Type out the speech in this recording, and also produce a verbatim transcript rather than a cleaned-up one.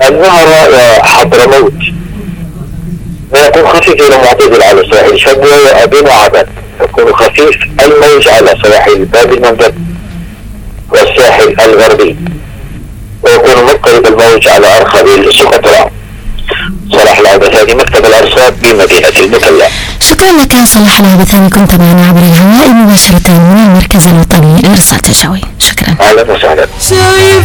النهر حضرموت ويكون خفيف إلى معتدل على سواحل شبوة وأبين وعدن. يكون خفيف الموج على سواحل باب المندب والساحل الغربي، ويكون مضطرب الموج على أرخبيل سقطرى. صلاح العبثاني، مكتب الأرصاد بمدينة المكلا. شكرا لك صلاح العبثاني، كنت معنا عبر الهواء مباشرة من المركز الوطني للإرصاد الجوي. شكرا. أهلا وسهلا.